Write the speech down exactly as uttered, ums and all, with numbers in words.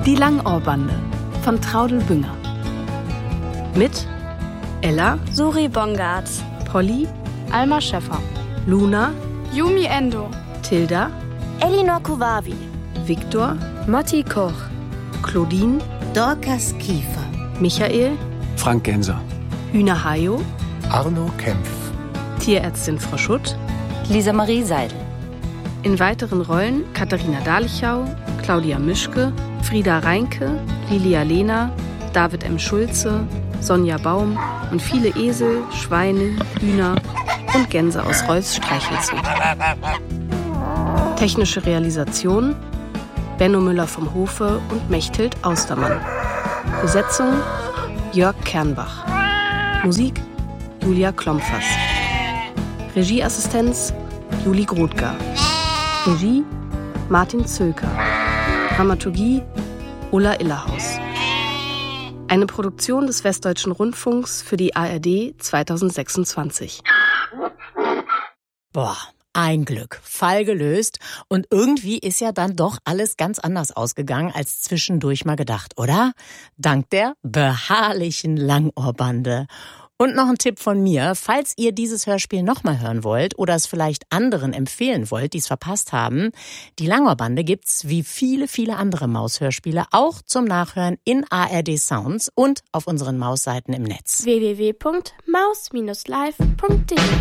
Die Langohrbande von Traudl Bünger. Mit Ella, Suri Bongard, Polly, Alma Schäffer, Luna, Yumi Endo, Tilda, Elinor Kuwawi, Viktor, Motti Koch, Claudine, Dorcas Kiefer, Michael, Frank Genser, Hühner Hajo, Arno Kempf, Tierärztin Frau Schutt, Lisa Marie Seidel. In weiteren Rollen Katharina Dalichau, Claudia Mischke, Frieda Reinke, Lilia Lehner, David M. Schulze, Sonja Baum und viele Esel, Schweine, Hühner und Gänse aus Rolfs Streichelzoo. Technische Realisation Benno Müller vom Hofe und Mechthild Austermann. Besetzung Jörg Kernbach. Musik Julia Klompfers. Regieassistenz Juli Grothger. Regie Martin Zöker. Dramaturgie Ulla Illerhaus. Eine Produktion des Westdeutschen Rundfunks für die A R D zweitausendsechsundzwanzig. Boah, ein Glück. Fall gelöst. Und irgendwie ist ja dann doch alles ganz anders ausgegangen als zwischendurch mal gedacht, oder? Dank der beharrlichen Langohrbande. Und noch ein Tipp von mir, falls ihr dieses Hörspiel nochmal hören wollt oder es vielleicht anderen empfehlen wollt, die es verpasst haben, die Langohrbande gibt's wie viele, viele andere Maushörspiele auch zum Nachhören in A R D Sounds und auf unseren Mausseiten im Netz. w w w punkt maus Bindestrich live punkt d e